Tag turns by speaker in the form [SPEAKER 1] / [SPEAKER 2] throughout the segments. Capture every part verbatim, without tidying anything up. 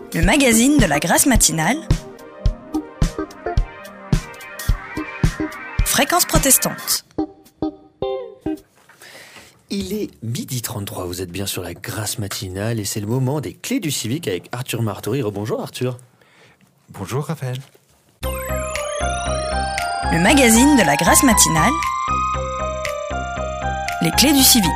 [SPEAKER 1] Le magazine de la Grâce matinale. Fréquence protestante.
[SPEAKER 2] Il est midi trente-trois, vous êtes bien sur la Grâce matinale et c'est le moment des clés du civique avec Arthur Martori. Rebonjour Arthur.
[SPEAKER 3] Bonjour Raphaël.
[SPEAKER 1] Le magazine de la Grâce matinale. Les clés du civique.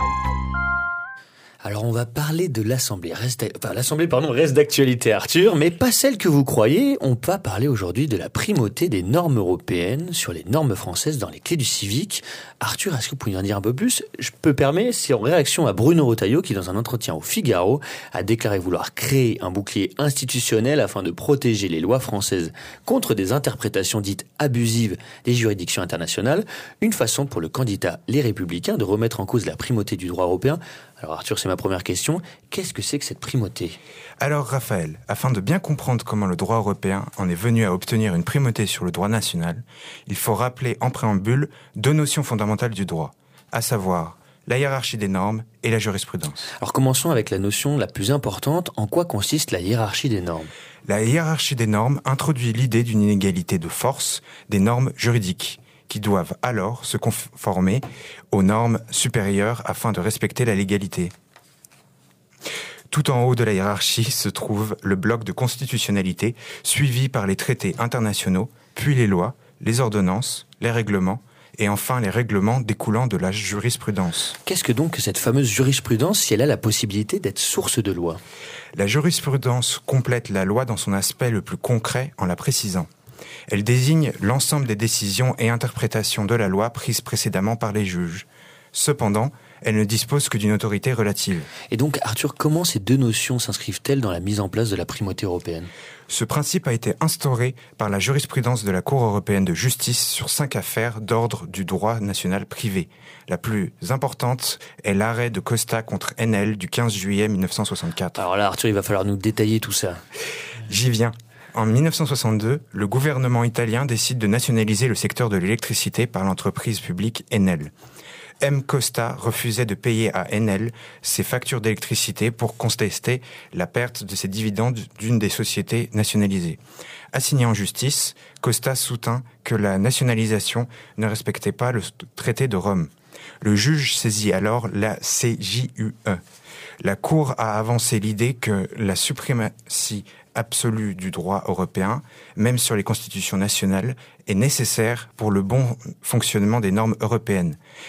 [SPEAKER 2] Alors on va parler de l'Assemblée. Reste, enfin l'Assemblée pardon reste d'actualité Arthur, mais pas celle que vous croyez. On va parler aujourd'hui de la primauté des normes européennes sur les normes françaises dans les clés du civique. Arthur, est-ce que vous pouvez en dire un peu plus ? Je peux permettre, c'est en réaction à Bruno Retailleau qui dans un entretien au Figaro a déclaré vouloir créer un bouclier institutionnel afin de protéger les lois françaises contre des interprétations dites abusives des juridictions internationales. Une façon pour le candidat Les Républicains de remettre en cause la primauté du droit européen. Alors Arthur, c'est ma première question. Qu'est-ce que c'est que cette primauté ?
[SPEAKER 3] Alors Raphaël, afin de bien comprendre comment le droit européen en est venu à obtenir une primauté sur le droit national, il faut rappeler en préambule deux notions fondamentales du droit, à savoir la hiérarchie des normes et la jurisprudence.
[SPEAKER 2] Alors commençons avec la notion la plus importante. En quoi consiste la hiérarchie des normes ?
[SPEAKER 3] La hiérarchie des normes introduit l'idée d'une inégalité de force des normes juridiques, qui doivent alors se conformer aux normes supérieures afin de respecter la légalité. Tout en haut de la hiérarchie se trouve le bloc de constitutionnalité, suivi par les traités internationaux, puis les lois, les ordonnances, les règlements, et enfin les règlements découlant de la jurisprudence.
[SPEAKER 2] Qu'est-ce que donc cette fameuse jurisprudence si elle a la possibilité d'être source de loi ?
[SPEAKER 3] La jurisprudence complète la loi dans son aspect le plus concret en la précisant. Elle désigne l'ensemble des décisions et interprétations de la loi prises précédemment par les juges. Cependant, elle ne dispose que d'une autorité relative.
[SPEAKER 2] Et donc, Arthur, comment ces deux notions s'inscrivent-elles dans la mise en place de la primauté européenne ?
[SPEAKER 3] Ce principe a été instauré par la jurisprudence de la Cour européenne de justice sur cinq affaires d'ordre du droit national privé. La plus importante est l'arrêt de Costa contre Enel du quinze juillet mille neuf cent soixante-quatre.
[SPEAKER 2] Alors là, Arthur, il va falloir nous détailler tout ça.
[SPEAKER 3] J'y viens. En mille neuf cent soixante-deux, le gouvernement italien décide de nationaliser le secteur de l'électricité par l'entreprise publique Enel. M. Costa refusait de payer à Enel ses factures d'électricité pour contester la perte de ses dividendes d'une des sociétés nationalisées. Assigné en justice, Costa soutint que la nationalisation ne respectait pas le traité de Rome. Le juge saisit alors la C J U E. La Cour a avancé l'idée que la suprématie absolue du droit européen, même sur les constitutions nationales, est nécessaire pour le bon fonctionnement des normes européennes.